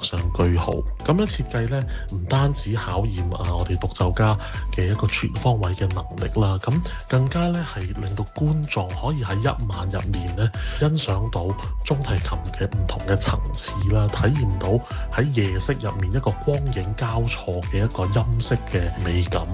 上句號。咁樣設計呢，唔單止考驗我哋獨奏家嘅一個全方位嘅能力啦，咁更加呢係令到觀眾可以喺一晚入面呢欣賞到中提琴嘅唔同嘅層次啦，體驗到喺夜色入面一個光影交錯嘅一個音色嘅美感。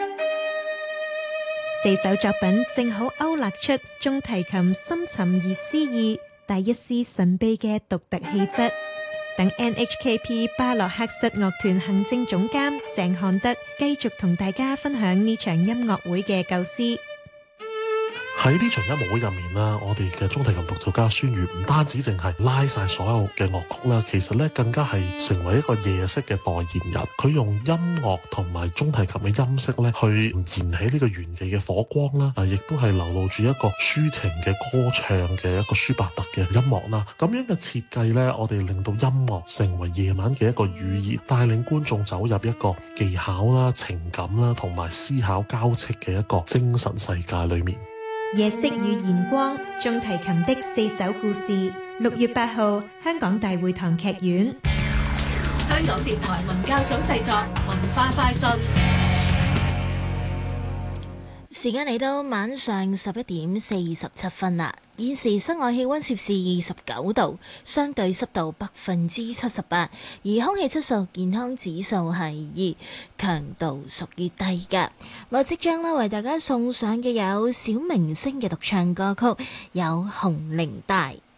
4首作品正好勾勒出中提琴深沉而詩意、帶一絲神秘嘅獨特氣質。等 NHKP 巴洛克室樂團行政總監鄭漢德繼續同大家分享呢場音樂會嘅構思。 喺呢場音樂會入面啦，我哋嘅中提琴獨奏家孫宇唔單止淨係拉晒所有嘅樂曲啦，其實咧更加係成為一個夜色嘅代言人。佢用音樂同埋中提琴嘅音色咧，去燃起呢個炫技嘅火光啦，亦都係流露住一個抒情嘅歌唱嘅一個舒伯特嘅音樂啦。咁樣嘅設計咧，我哋令到音樂成為夜晚嘅一個語言，帶領觀眾走入一個技巧啦、情感啦同埋思考交織嘅一個精神世界裏面。 夜色與陽光，中提琴的4首故事。6月8號，香港大會堂劇院。 香港電台文教組製作，文化快訊。 時間嚟到晚上11點47分啦。現時室外氣溫攝氏29度，相對濕度78%，而空氣質素健康指數係2，強度屬於低嘅。我即將為大家送上嘅有小明星嘅獨唱歌曲，有《紅伶帶》。